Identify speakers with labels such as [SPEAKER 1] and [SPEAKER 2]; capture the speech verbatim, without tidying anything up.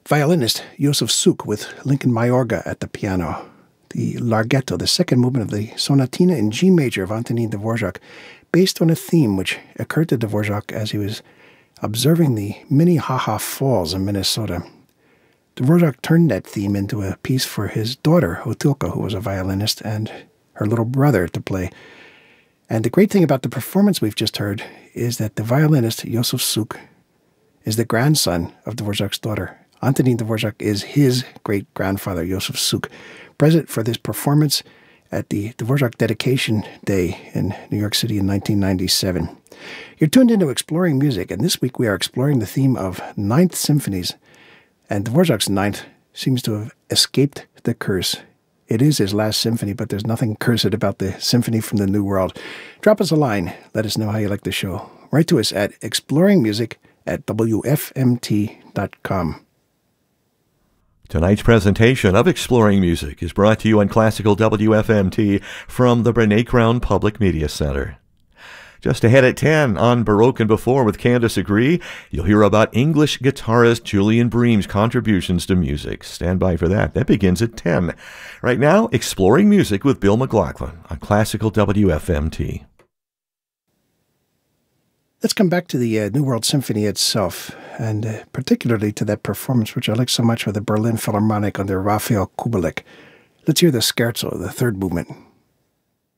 [SPEAKER 1] violinist Josef Suk with Lincoln Mayorga at the piano. The Larghetto, the second movement of the Sonatina in G major of Antonin Dvorak, based on a theme which occurred to Dvorak as he was observing the Minnehaha Falls in Minnesota. Dvorak turned that theme into a piece for his daughter, Otilka, who was a violinist, and her little brother to play. And the great thing about the performance we've just heard is that the violinist, Josef Suk, is the grandson of Dvorak's daughter. Antonin Dvorak is his great-grandfather, Josef Suk, present for this performance at the Dvorak Dedication Day in New York City in nineteen ninety-seven. You're tuned into Exploring Music, and this week we are exploring the theme of Ninth Symphonies, and Dvorak's Ninth seems to have escaped the curse. It is his last symphony, but there's nothing cursed about the symphony from the New World. Drop us a line. Let us know how you like the show. Write to us at exploringmusic at w f m t dot com.
[SPEAKER 2] Tonight's presentation of Exploring Music is brought to you on Classical W F M T from the Brene Brown Public Media Center. Just ahead at ten on Baroque and Before with Candace Agree, you'll hear about English guitarist Julian Bream's contributions to music. Stand by for that. That begins at ten. Right now, Exploring Music with Bill McLaughlin on Classical W F M T.
[SPEAKER 1] Let's come back to the uh, New World Symphony itself, and uh, particularly to that performance which I like so much with the Berlin Philharmonic under Raphael Kubelik. Let's hear the scherzo, the third movement.